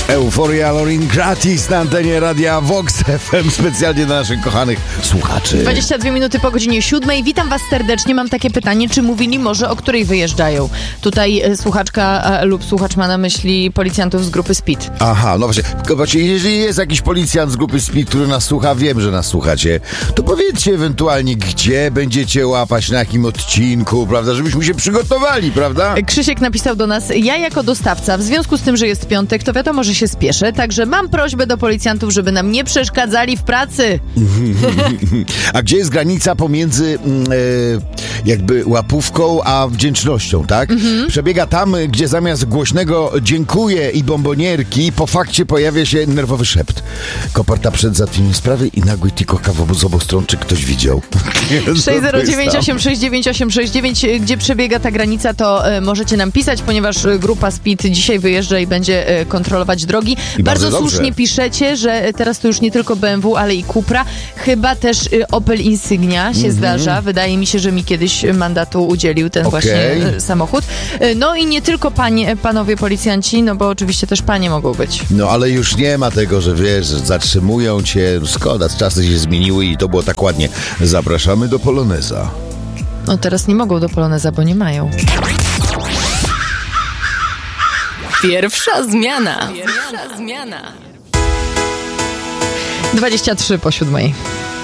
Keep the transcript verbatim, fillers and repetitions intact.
Euphoria Lorin gratis na antenie Radia Vox F M, specjalnie dla naszych kochanych słuchaczy. dwadzieścia dwie minuty po godzinie siódmej. Witam was serdecznie. Mam takie pytanie, czy mówili może, o której wyjeżdżają? Tutaj e, słuchaczka e, lub słuchacz ma na myśli policjantów z grupy Speed. Aha, no właśnie. właśnie, jeżeli jest jakiś policjant z grupy Speed, który nas słucha, wiem, że nas słuchacie, to powiedzcie ewentualnie, gdzie będziecie łapać, na jakim odcinku, prawda, żebyśmy się przygotowali, prawda? Krzysiek napisał do nas: ja jako dostawca, w związku z tym, że jest piątek, to wiadomo, że się spieszę, także mam prośbę do policjantów, żeby nam nie przeszkadzali w pracy. A gdzie jest granica pomiędzy e, jakby łapówką a wdzięcznością, tak? Mhm. Przebiega tam, gdzie zamiast głośnego dziękuję i bombonierki po fakcie pojawia się nerwowy szept. Koperta przed załatwieniem sprawy i nagły tik-oka z obu stron, czy ktoś widział. sześć zero dziewięć osiem sześć dziewięć osiem sześć dziewięć. Gdzie przebiega ta granica, to e, możecie nam pisać, ponieważ grupa Speed dzisiaj wyjeżdża i będzie e, kontrolować drogi. I bardzo bardzo słusznie piszecie, że teraz to już nie tylko B M W, ale i Cupra. Chyba też e, Opel Insignia się mm-hmm. zdarza. Wydaje mi się, że mi kiedyś mandatu udzielił ten okay. właśnie e, samochód. E, no i nie tylko panie, panowie policjanci, no bo oczywiście też panie mogą być. No ale już nie ma tego, że wiesz, zatrzymują cię. Szkoda, czasy się zmieniły i to było tak ładnie. Zapraszamy do Poloneza. No teraz nie mogą do Poloneza, bo nie mają. Pierwsza zmiana. Pierwsza zmiana. dwadzieścia trzy po siódmej.